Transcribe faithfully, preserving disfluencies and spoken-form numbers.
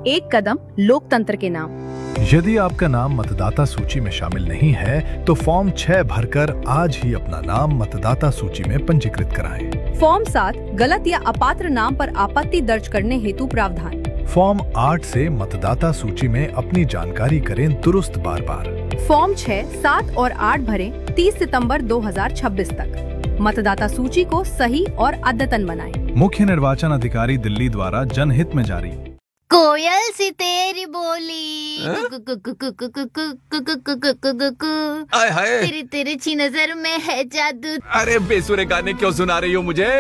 एक कदम लोकतंत्र के नाम। यदि आपका नाम मतदाता सूची में शामिल नहीं है तो फॉर्म छह भरकर आज ही अपना नाम मतदाता सूची में पंजीकृत कराएं। फॉर्म सात गलत या अपात्र नाम पर आपत्ति दर्ज करने हेतु प्रावधान। फॉर्म आठ से मतदाता सूची में अपनी जानकारी करें दुरुस्त बार बार। फॉर्म छह, सात और आठ भरें तीस सितंबर दो हज़ार छब्बीस तक। मतदाता सूची को सही और अद्यतन बनाएं। मुख्य निर्वाचन अधिकारी दिल्ली द्वारा जनहित में जारी। कोयल सी तेरी बोली हाय हाय तेरी तेरी छी नजर में है जादू। अरे बेसुरे गाने क्यों सुना रही हो मुझे?